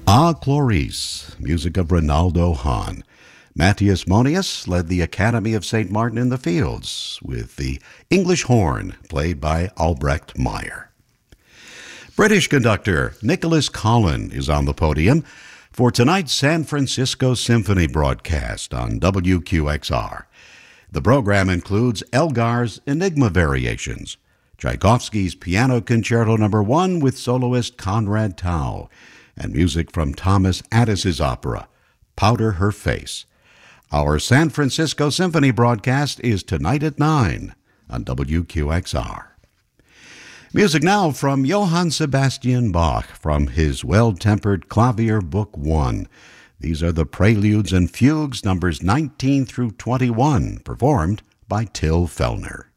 Ah, Clarice, music of Rinaldo Hahn. Matthias Monius led the Academy of St. Martin in the Fields with the English horn played by Albrecht Meyer. British conductor Nicholas Collin is on the podium for tonight's San Francisco Symphony broadcast on WQXR. The program includes Elgar's Enigma Variations, Tchaikovsky's Piano Concerto No. 1 with soloist Conrad Tao, and music from Thomas Addis's opera, Powder Her Face. Our San Francisco Symphony broadcast is tonight at 9 on WQXR. Music now from Johann Sebastian Bach from his Well-Tempered Clavier Book 1. These are the Preludes and Fugues, numbers 19 through 21, performed by Till Fellner.